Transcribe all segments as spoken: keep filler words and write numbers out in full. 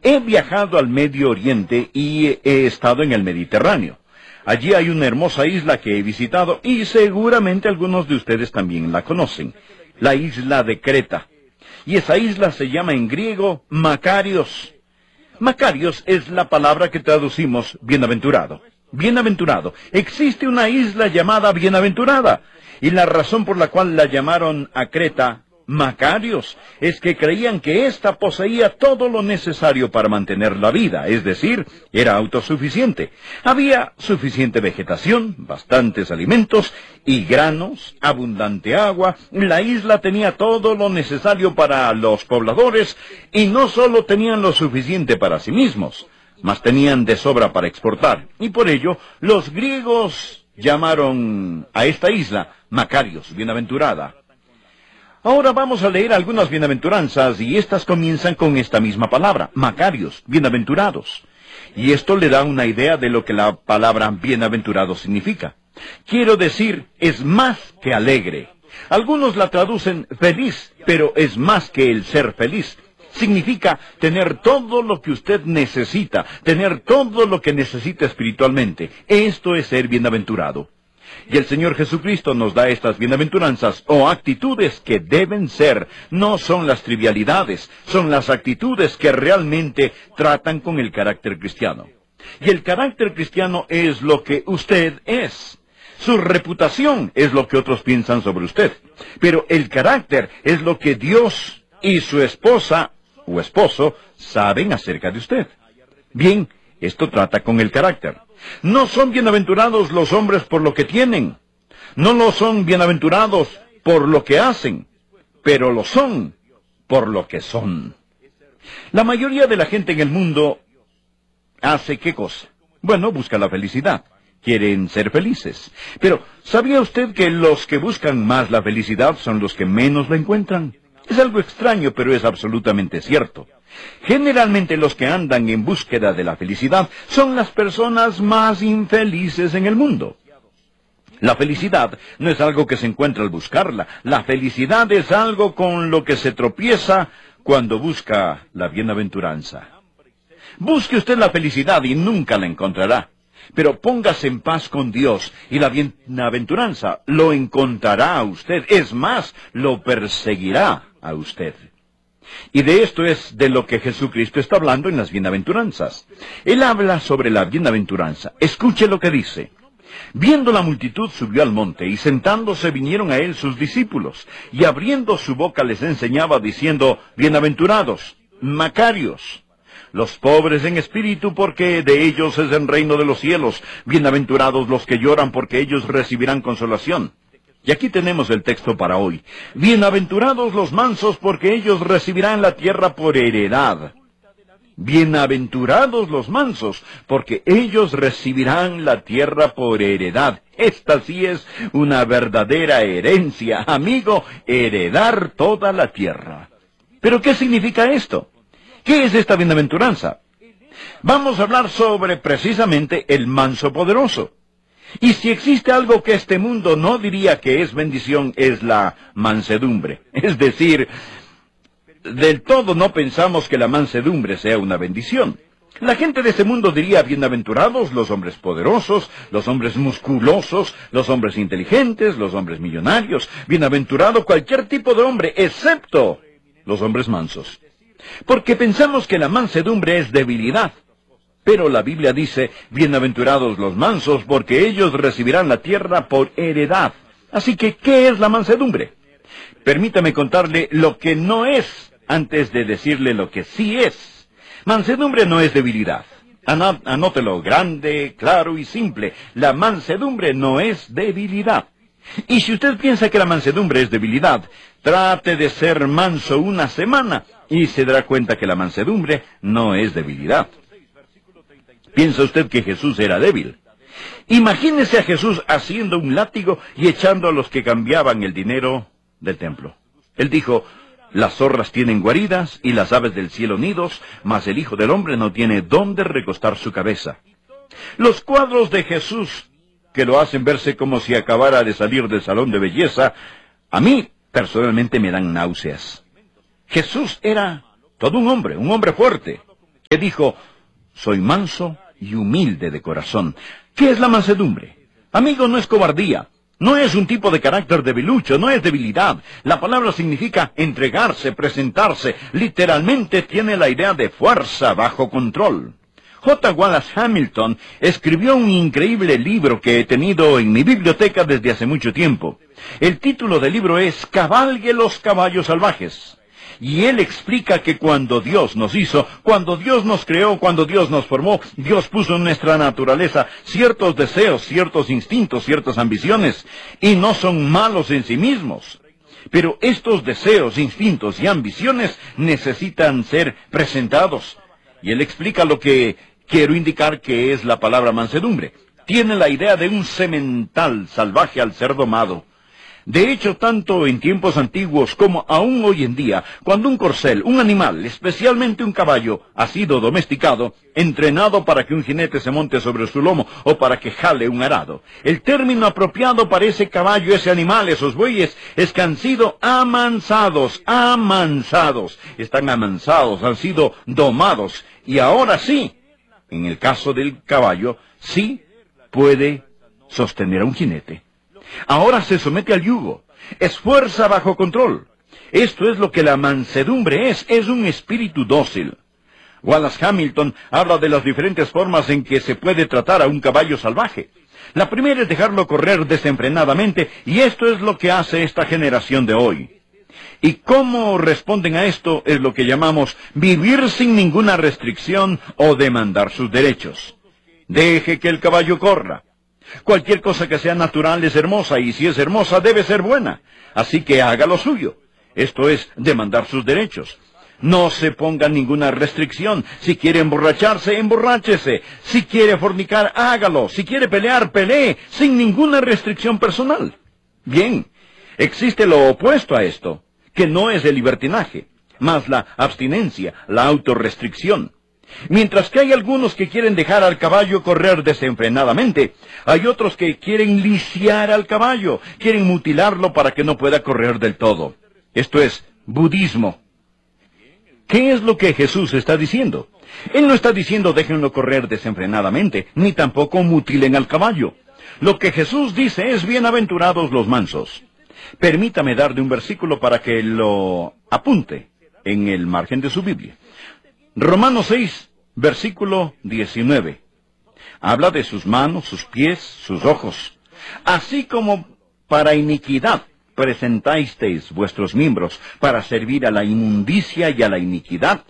He viajado al Medio Oriente y he estado en el Mediterráneo. Allí hay una hermosa isla que he visitado y seguramente algunos de ustedes también la conocen, la isla de Creta. Y esa isla se llama en griego Makarios. Makarios es la palabra que traducimos bienaventurado. Bienaventurado. Existe una isla llamada Bienaventurada, y la razón por la cual la llamaron a Creta Makarios es que creían que ésta poseía todo lo necesario para mantener la vida, es decir, era autosuficiente. Había suficiente vegetación, bastantes alimentos y granos, abundante agua. La isla tenía todo lo necesario para los pobladores, y no solo tenían lo suficiente para sí mismos, mas tenían de sobra para exportar. Y por ello, los griegos llamaron a esta isla Makarios, bienaventurada. Ahora vamos a leer algunas bienaventuranzas, y estas comienzan con esta misma palabra, Makarios, bienaventurados. Y esto le da una idea de lo que la palabra bienaventurado significa. Quiero decir, es más que alegre. Algunos la traducen feliz, pero es más que el ser feliz. Significa tener todo lo que usted necesita, tener todo lo que necesita espiritualmente. Esto es ser bienaventurado. Y el Señor Jesucristo nos da estas bienaventuranzas o actitudes que deben ser. No son las trivialidades, son las actitudes que realmente tratan con el carácter cristiano. Y el carácter cristiano es lo que usted es. Su reputación es lo que otros piensan sobre usted. Pero el carácter es lo que Dios y su esposa o esposo saben acerca de usted. Bien, esto trata con el carácter. No son bienaventurados los hombres por lo que tienen. No lo son bienaventurados por lo que hacen, pero lo son por lo que son. La mayoría de la gente en el mundo hace ¿qué cosa? Bueno, busca la felicidad. Quieren ser felices. Pero, ¿sabía usted que los que buscan más la felicidad son los que menos la encuentran? Es algo extraño, pero es absolutamente cierto. Generalmente los que andan en búsqueda de la felicidad son las personas más infelices en el mundo. La felicidad no es algo que se encuentra al buscarla. La felicidad es algo con lo que se tropieza cuando busca la bienaventuranza. Busque usted la felicidad y nunca la encontrará. Pero póngase en paz con Dios y la bienaventuranza lo encontrará a usted. Es más, lo perseguirá a usted. Y de esto es de lo que Jesucristo está hablando en las bienaventuranzas. Él habla sobre la bienaventuranza. Escuche lo que dice. Viendo la multitud subió al monte, y sentándose vinieron a él sus discípulos, y abriendo su boca les enseñaba diciendo, bienaventurados, Makarios, los pobres en espíritu, porque de ellos es el reino de los cielos. Bienaventurados los que lloran, porque ellos recibirán consolación. Y aquí tenemos el texto para hoy. Bienaventurados los mansos, porque ellos recibirán la tierra por heredad. Bienaventurados los mansos, porque ellos recibirán la tierra por heredad. Esta sí es una verdadera herencia, amigo, heredar toda la tierra. ¿Pero qué significa esto? ¿Qué es esta bienaventuranza? Vamos a hablar sobre precisamente el manso poderoso. Y si existe algo que este mundo no diría que es bendición, es la mansedumbre. Es decir, del todo no pensamos que la mansedumbre sea una bendición. La gente de este mundo diría, bienaventurados los hombres poderosos, los hombres musculosos, los hombres inteligentes, los hombres millonarios. Bienaventurado cualquier tipo de hombre, excepto los hombres mansos. Porque pensamos que la mansedumbre es debilidad. Pero la Biblia dice, bienaventurados los mansos, porque ellos recibirán la tierra por heredad. Así que, ¿qué es la mansedumbre? Permítame contarle lo que no es, antes de decirle lo que sí es. Mansedumbre no es debilidad. Anó- Anótelo grande, claro y simple. La mansedumbre no es debilidad. Y si usted piensa que la mansedumbre es debilidad, trate de ser manso una semana y se dará cuenta que la mansedumbre no es debilidad. ¿Piensa usted que Jesús era débil? Imagínese a Jesús haciendo un látigo y echando a los que cambiaban el dinero del templo. Él dijo, las zorras tienen guaridas y las aves del cielo nidos, mas el Hijo del Hombre no tiene dónde recostar su cabeza. Los cuadros de Jesús, que lo hacen verse como si acabara de salir del salón de belleza, a mí personalmente me dan náuseas. Jesús era todo un hombre, un hombre fuerte. que dijo, soy manso y humilde de corazón. ¿Qué es la mansedumbre? Amigo, no es cobardía. No es un tipo de carácter debilucho, no es debilidad. La palabra significa entregarse, presentarse. Literalmente tiene la idea de fuerza bajo control. J. Wallace Hamilton escribió un increíble libro que he tenido en mi biblioteca desde hace mucho tiempo. El título del libro es Cabalgue los caballos salvajes. Y él explica que cuando Dios nos hizo, cuando Dios nos creó, cuando Dios nos formó, Dios puso en nuestra naturaleza ciertos deseos, ciertos instintos, ciertas ambiciones, y no son malos en sí mismos. Pero estos deseos, instintos y ambiciones necesitan ser presentados. Y él explica lo que quiero indicar que es la palabra mansedumbre. Tiene la idea de un semental salvaje al ser domado. De hecho, tanto en tiempos antiguos como aún hoy en día, cuando un corcel, un animal, especialmente un caballo, ha sido domesticado, entrenado para que un jinete se monte sobre su lomo o para que jale un arado, el término apropiado para ese caballo, ese animal, esos bueyes, es que han sido amansados, amansados, están amansados, han sido domados, y ahora sí, en el caso del caballo, sí puede sostener a un jinete. Ahora se somete al yugo. Es fuerza bajo control. Esto es lo que la mansedumbre es. Es un espíritu dócil. Wallace Hamilton habla de las diferentes formas en que se puede tratar a un caballo salvaje. La primera es dejarlo correr desenfrenadamente, y esto es lo que hace esta generación de hoy. ¿Y cómo responden a esto? Es lo que llamamos vivir sin ninguna restricción o demandar sus derechos. Deje que el caballo corra. Cualquier cosa que sea natural es hermosa, y si es hermosa debe ser buena. Así que haga lo suyo. Esto es demandar sus derechos. No se ponga ninguna restricción. Si quiere emborracharse, emborráchese. Si quiere fornicar, hágalo. Si quiere pelear, pelee, sin ninguna restricción personal. Bien, existe lo opuesto a esto, que no es el libertinaje, más la abstinencia, la autorrestricción. Mientras que hay algunos que quieren dejar al caballo correr desenfrenadamente, hay otros que quieren lisiar al caballo, quieren mutilarlo para que no pueda correr del todo. Esto es budismo. ¿Qué es lo que Jesús está diciendo? Él no está diciendo déjenlo correr desenfrenadamente, ni tampoco mutilen al caballo. Lo que Jesús dice es bienaventurados los mansos. Permítame darle un versículo para que lo apunte en el margen de su Biblia. Romanos seis, versículo diecinueve. Habla de sus manos, sus pies, sus ojos. Así como para iniquidad presentasteis vuestros miembros para servir a la inmundicia y a la iniquidad,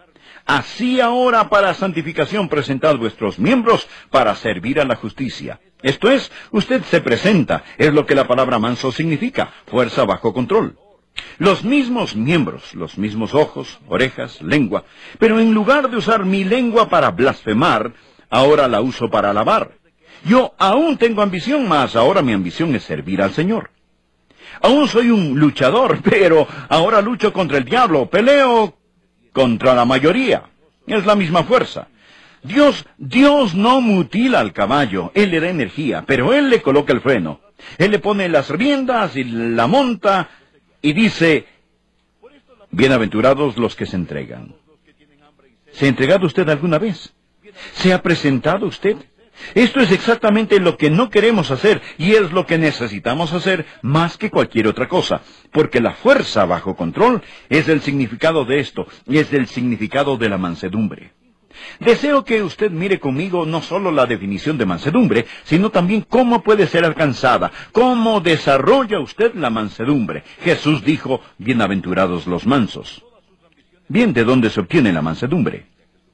así ahora para santificación presentad vuestros miembros para servir a la justicia. Esto es, usted se presenta, es lo que la palabra manso significa, fuerza bajo control. Los mismos miembros, los mismos ojos, orejas, lengua, pero en lugar de usar mi lengua para blasfemar, ahora la uso para alabar. Yo aún tengo ambición, mas ahora mi ambición es servir al Señor. Aún soy un luchador, pero ahora lucho contra el diablo, peleo contra la mayoría. Es la misma fuerza. Dios, Dios no mutila al caballo, Él le da energía, pero Él le coloca el freno. Él le pone las riendas y la monta, y dice, bienaventurados los que se entregan. ¿Se ha entregado usted alguna vez? ¿Se ha presentado usted? Esto es exactamente lo que no queremos hacer, y es lo que necesitamos hacer más que cualquier otra cosa, porque la fuerza bajo control es el significado de esto, y es el significado de la mansedumbre. Deseo que usted mire conmigo no solo la definición de mansedumbre, sino también cómo puede ser alcanzada, cómo desarrolla usted la mansedumbre. Jesús dijo, bienaventurados los mansos. Bien, ¿de dónde se obtiene la mansedumbre?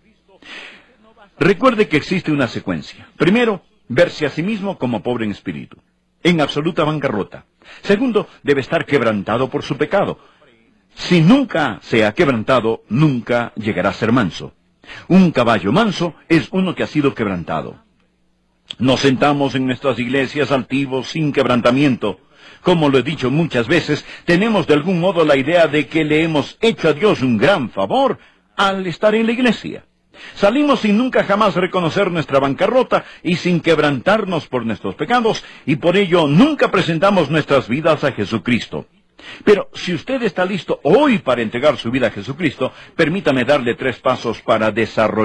Recuerde que existe una secuencia. Primero, verse a sí mismo como pobre en espíritu, en absoluta bancarrota. Segundo, debe estar quebrantado por su pecado. Si nunca se ha quebrantado, nunca llegará a ser manso. Un caballo manso es uno que ha sido quebrantado. Nos sentamos en nuestras iglesias altivos sin quebrantamiento. Como lo he dicho muchas veces, tenemos de algún modo la idea de que le hemos hecho a Dios un gran favor al estar en la iglesia. Salimos sin nunca jamás reconocer nuestra bancarrota y sin quebrantarnos por nuestros pecados, y por ello nunca presentamos nuestras vidas a Jesucristo. Pero si usted está listo hoy para entregar su vida a Jesucristo, permítame darle tres pasos para desarrollar